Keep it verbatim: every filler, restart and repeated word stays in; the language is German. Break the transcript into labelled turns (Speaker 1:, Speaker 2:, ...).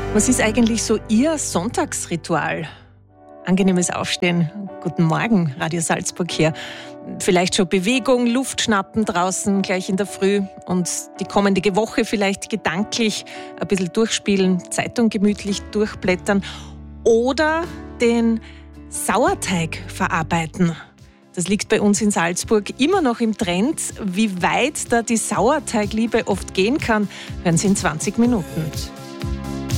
Speaker 1: Was ist eigentlich so Ihr Sonntagsritual? Angenehmes Aufstehen. Guten Morgen, Radio Salzburg hier. Vielleicht schon Bewegung, Luft schnappen draußen gleich in der Früh und die kommende Woche vielleicht gedanklich ein bisschen durchspielen, Zeitung gemütlich durchblättern oder den Sauerteig verarbeiten. Das liegt bei uns in Salzburg immer noch im Trend. Wie weit da die Sauerteigliebe oft gehen kann, hören Sie in zwanzig Minuten.